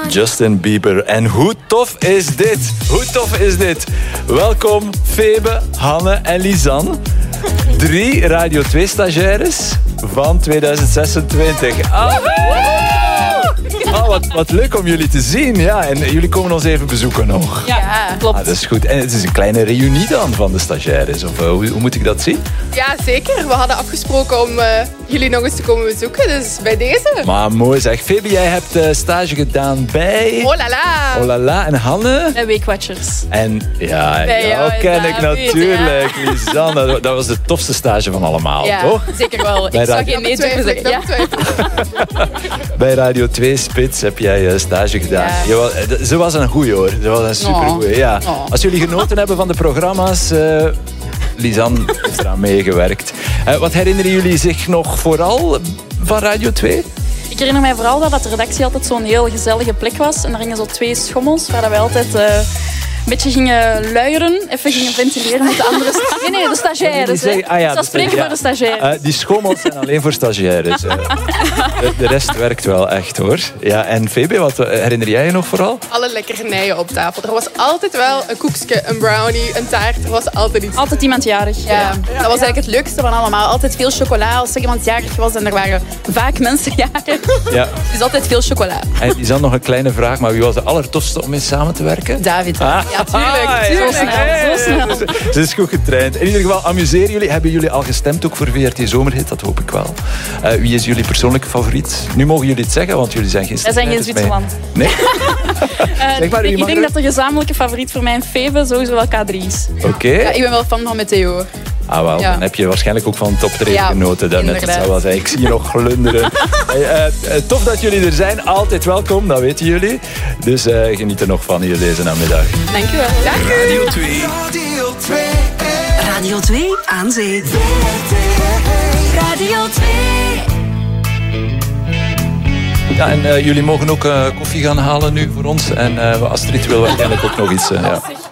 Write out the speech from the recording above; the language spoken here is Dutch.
Justin Bieber. En hoe tof is dit? Hoe tof is dit? Welkom Febe, Hanne en Lisanne. 3 Radio 2 stagiaires van 2026. Wat leuk om jullie te zien. Ja, en jullie komen ons even bezoeken nog. Ja, klopt. Dat is goed. En het is een kleine reunie dan van de stagiaires. Of hoe moet ik dat zien? Ja, zeker. We hadden afgesproken om jullie nog eens te komen bezoeken. Dus bij deze. Maar mooi zeg. Febe, jij hebt stage gedaan bij... Oh la la. Oh la la. En Hanne? Bij Weekwatchers. En ja, Bij jou jou, ken ik David, natuurlijk. Lisanne, dat was de tofste stage van allemaal, Ja, toch? zeker wel. Bij Ik zag Radio- geen nee durven zeggen. Ja. Bij Radio 2 Spits heb jij stage gedaan. Ja. Ze was een goeie hoor. Ze was een supergoeie. Ja. Oh. Als jullie genoten hebben van de programma's... Lisanne heeft eraan meegewerkt. Wat herinneren jullie zich nog vooral van Radio 2? Ik herinner mij vooral dat de redactie altijd zo'n heel gezellige plek was. En daar gingen zo 2 schommels waar wij altijd een beetje gingen luieren. Even gingen ventileren met de andere... Nee, de stagiaires. Dat spreken voor de stagiaires. Die schommels zijn alleen voor stagiaires. De rest werkt wel echt hoor. Ja, en Febe, wat herinner jij je nog vooral? Alle lekkernijen op tafel. Er was altijd wel een koekje, een brownie, een taart. Er was altijd iets. Altijd iemand jarig. Ja, dat was eigenlijk het leukste van allemaal. Altijd veel chocola als er iemand jarig was. En er waren vaak mensen jarig. Ja. Dus altijd veel chocola. En Lisanne, nog een kleine vraag, maar wie was de allertofste om mee samen te werken? David. Ah. Ja, tuurlijk. Zo snel. Ze is goed getraind. In ieder geval, amuseren jullie. Hebben jullie al gestemd ook voor VRT Zomerhit? Dat hoop ik wel. Wie is jullie persoonlijke favoriet? Nu mogen jullie het zeggen, want jullie zijn geen Wij zijn geen Zwitserland. Zwitserland. Nee? Zeg maar, Ik denk dat de gezamenlijke favoriet voor mij en Febe sowieso wel K3 is. Oké. Ja, ik ben wel fan van Meteor. Ah, wel. Ja. Dan heb je waarschijnlijk ook van het optreden Ja, genoten daarnet. Dat inderdaad. zou wel zijn. Ik zie je nog glunderen. Tof dat jullie er zijn. Altijd welkom, dat weten jullie. Dus geniet er nog van hier deze namiddag. Dank u wel. Radio 2. Radio 2 aan zee. Radio 2. Ja, en jullie mogen ook koffie gaan halen nu voor ons. En Astrid wil waarschijnlijk ook nog iets. Ja.